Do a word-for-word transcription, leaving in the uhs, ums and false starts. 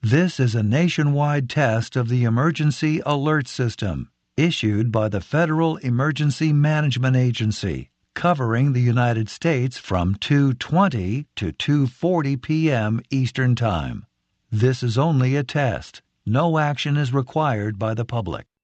This is a nationwide test of the Emergency Alert System, issued by the Federal Emergency Management Agency, covering the United States from two twenty to two forty p.m. Eastern Time. This is only a test. No action is required by the public.